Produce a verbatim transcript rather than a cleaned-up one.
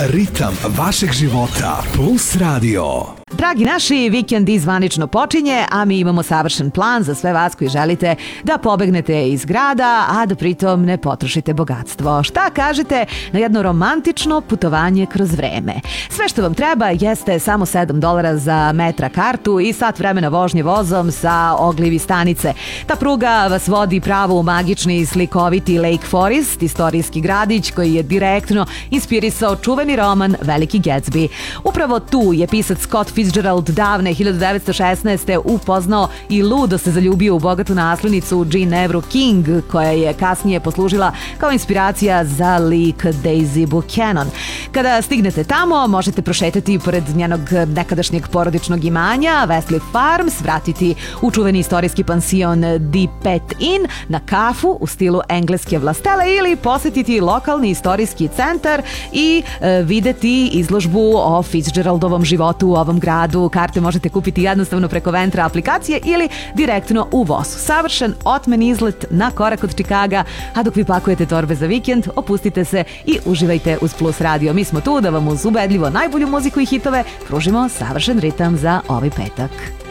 Ritam vašeg života Plus Radio. Dragi naši, vikend zvanično počinje, a mi imamo savršen plan za sve vas koji želite da pobegnete iz grada, a da pritom ne potrošite bogatstvo. Šta kažete na jedno romantično putovanje kroz vreme? Sve što vam treba jeste samo sedam dolara za metra kartu i sat vremena vožnje vozom sa Oglivi stanice. Ta pruga vas vodi pravo u magični i slikoviti Lake Forest, istorijski gradić koji je direktno inspirisao čuveni roman Veliki Gatsby. Upravo tu je pisac Scott Fitzgerald davne hiljadu devetsto šesnaeste. upoznao i ludo se zaljubio u bogatu naslednicu Ginevru King, koja je kasnije poslužila kao inspiracija za lik Daisy Buchanan. Kada stignete tamo, možete prošetati pored njenog nekadašnjeg porodičnog imanja Wesley Farms, vratiti u čuveni istorijski pansion The Pet Inn, na kafu u stilu engleske vlastele ili posjetiti lokalni istorijski centar i e, videti izložbu o Fitzgeraldovom životu u ovom gradu. Karte možete kupiti jednostavno preko Ventra aplikacije ili direktno u vosu. Savršen otmen izlet na korak od Čikaga, a dok vi pakujete torbe za vikend, opustite se i uživajte uz Plus Radio. Mi smo tu da vam uz ubedljivo najbolju muziku i hitove pružimo savršen ritam za ovaj petak.